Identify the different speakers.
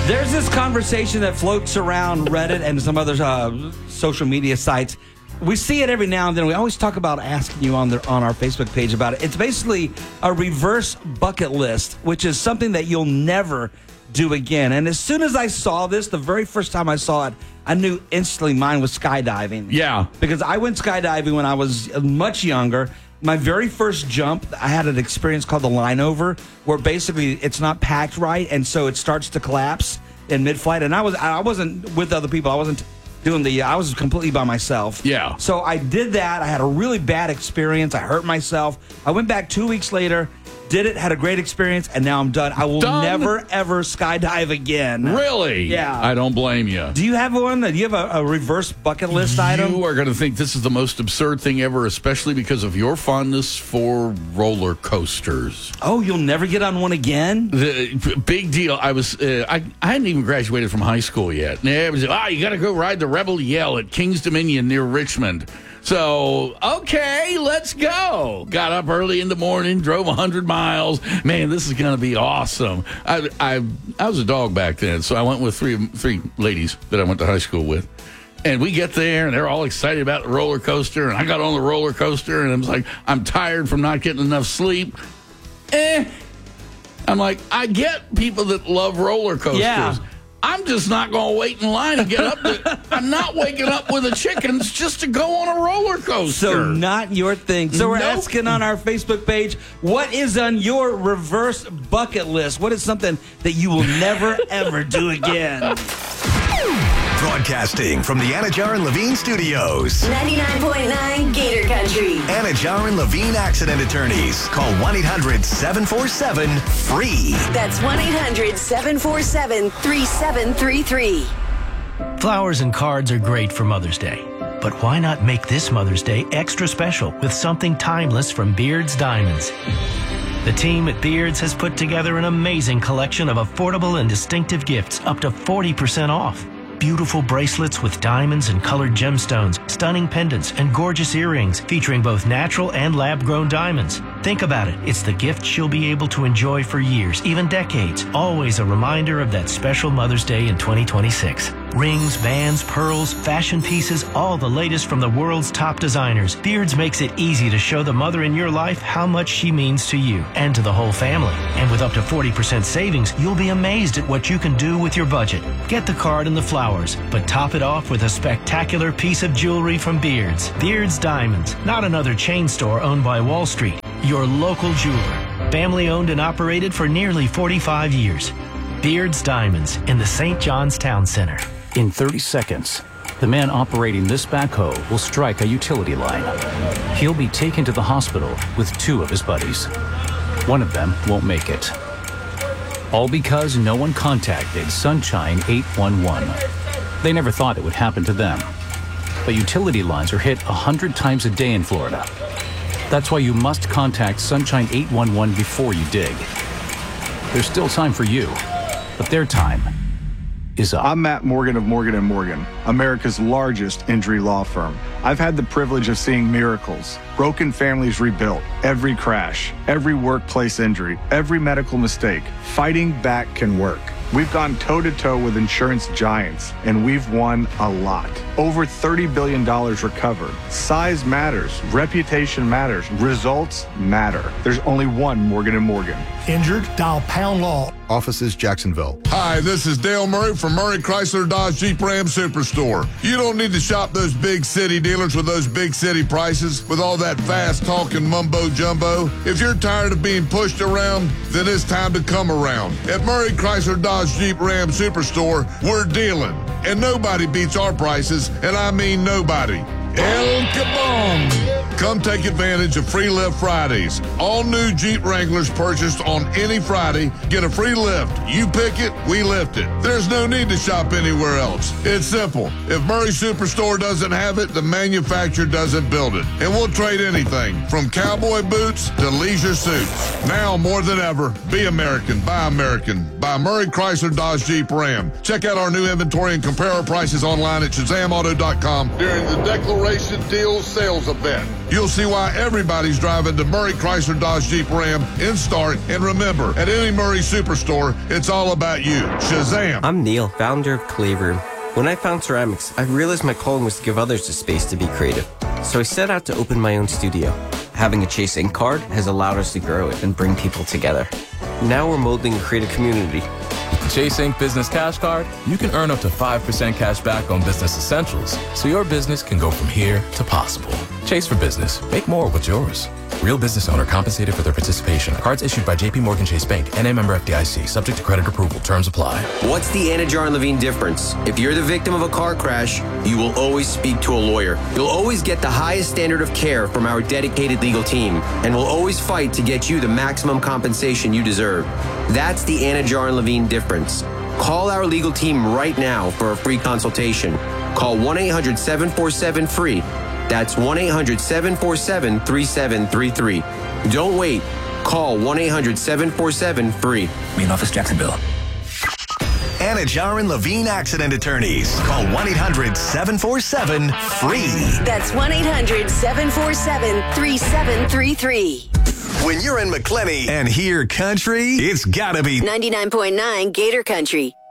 Speaker 1: There's this conversation that floats around Reddit and some other social media sites. We see it every now and then. We always talk about asking you on our Facebook page about it. It's basically a reverse bucket list, which is something that you'll never do again. And as soon as I saw this, the very first time I saw it, I knew instantly mine was skydiving.
Speaker 2: Yeah.
Speaker 1: Because I went skydiving when I was much younger. My very first jump, I had an experience called the line over, where basically it's not packed right, and so it starts to collapse in mid-flight. And I wasn't with other people. I wasn't doing I was completely by myself.
Speaker 2: Yeah.
Speaker 1: So I did that. I had a really bad experience. I hurt myself. I went back 2 weeks later, did it, had a great experience, and now I'm done. I will never, ever skydive again.
Speaker 2: Really?
Speaker 1: Yeah.
Speaker 2: I don't blame you.
Speaker 1: Do you have one? Do you have a reverse bucket list item?
Speaker 2: You are going to think this is the most absurd thing ever, especially because of your fondness for roller coasters.
Speaker 1: Oh, you'll never get on one again?
Speaker 2: The big deal. I hadn't even graduated from high school yet. And it was, you got to go ride the Rebel Yell at King's Dominion near Richmond. So, okay, let's go. Got up early in the morning, drove 100 miles. Man, this is going to be awesome. I was a dog back then, so I went with three ladies that I went to high school with. And we get there, and they're all excited about the roller coaster. And I got on the roller coaster, and I was like, I'm tired from not getting enough sleep. I'm like, I get people that love roller coasters.
Speaker 1: Yeah.
Speaker 2: I'm just not going to wait in line and get up there. I'm not waking up with the chickens just to go on a roller coaster.
Speaker 1: So not your thing. So we're asking on our Facebook page, what is on your reverse bucket list? What is something that you will never, ever do again?
Speaker 3: Broadcasting from the Anajar and Levine Studios.
Speaker 4: 99.9 Gator Country.
Speaker 3: Anajar and Levine Accident Attorneys. Call 1-800-747-FREE.
Speaker 4: That's 1-800-747-3733.
Speaker 5: Flowers and cards are great for Mother's Day. But why not make this Mother's Day extra special with something timeless from Beard's Diamonds? The team at Beard's has put together an amazing collection of affordable and distinctive gifts up to 40% off. Beautiful bracelets with diamonds and colored gemstones, stunning pendants, and gorgeous earrings featuring both natural and lab-grown diamonds. Think about it. It's the gift she'll be able to enjoy for years, even decades. Always a reminder of that special Mother's Day in 2026. Rings, bands, pearls, fashion pieces, all the latest from the world's top designers. Beard's makes it easy to show the mother in your life how much she means to you and to the whole family. And with up to 40% savings, you'll be amazed at what you can do with your budget. Get the card and the flowers, but top it off with a spectacular piece of jewelry from Beard's. Beard's Diamonds, not another chain store owned by Wall Street. Your local jeweler. Family owned and operated for nearly 45 years. Beard's Diamonds in the St. John's Town Center.
Speaker 6: In 30 seconds, the man operating this backhoe will strike a utility line. He'll be taken to the hospital with two of his buddies. One of them won't make it. All because no one contacted Sunshine 811. They never thought it would happen to them. But utility lines are hit 100 times a day in Florida. That's why you must contact Sunshine 811 before you dig. There's still time for you, but their time is up.
Speaker 7: I'm Matt Morgan of Morgan & Morgan, America's largest injury law firm. I've had the privilege of seeing miracles, broken families rebuilt, every crash, every workplace injury, every medical mistake. Fighting back can work. We've gone toe-to-toe with insurance giants, and we've won a lot. Over $30 billion recovered. Size matters. Reputation matters. Results matter. There's only one Morgan & Morgan.
Speaker 8: Injured? Dial Pound Law.
Speaker 9: Offices Jacksonville.
Speaker 10: Hi, this is Dale Murray from Murray Chrysler Dodge Jeep Ram Superstore. You don't need to shop those big city dealers with those big city prices with all that fast talking mumbo jumbo. If you're tired of being pushed around, then it's time to come around. At Murray Chrysler Dodge Jeep Ram Superstore, we're dealing. And nobody beats our prices, and I mean nobody. El Kabong! Come take advantage of free lift Fridays. All new Jeep Wranglers purchased on any Friday get a free lift. You pick it, we lift it. There's no need to shop anywhere else. It's simple. If Murray Superstore doesn't have it, the manufacturer doesn't build it. And we'll trade anything from cowboy boots to leisure suits. Now more than ever, be American, buy American. Buy Murray Chrysler Dodge Jeep Ram. Check out our new inventory and compare our prices online at ShazamAuto.com during the Declaration Deals sales event. You'll see why everybody's driving to Murray Chrysler Dodge Jeep Ram in Stark. And remember, at any Murray Superstore, it's all about you. Shazam!
Speaker 9: I'm Neil, founder of Clay Room. When I found ceramics, I realized my calling was to give others the space to be creative. So I set out to open my own studio. Having a Chase Ink card has allowed us to grow it and bring people together. Now we're molding a creative community.
Speaker 11: With the Chase Ink Business Cash Card, you can earn up to 5% cash back on business essentials, so your business can go from here to possible. Chase for Business. Make more with yours. Real business owner compensated for their participation. Cards issued by J.P. Morgan Chase Bank, N.A. member FDIC. Subject to credit approval. Terms apply.
Speaker 9: What's the Anna Jar and Levine difference? If you're the victim of a car crash, you will always speak to a lawyer. You'll always get the highest standard of care from our dedicated legal team, and we'll always fight to get you the maximum compensation you deserve. That's the Anna Jar and Levine difference. Call our legal team right now for a free consultation. Call 1-800-747-FREE. That's 1-800-747-3733. Don't wait. Call 1-800-747-FREE.
Speaker 3: Main office, Jacksonville. Anna Jar and Levine Accident Attorneys. Call 1-800-747-FREE.
Speaker 4: That's 1-800-747-3733.
Speaker 3: When you're in McClenny and hear country, it's gotta be
Speaker 4: 99.9 Gator Country.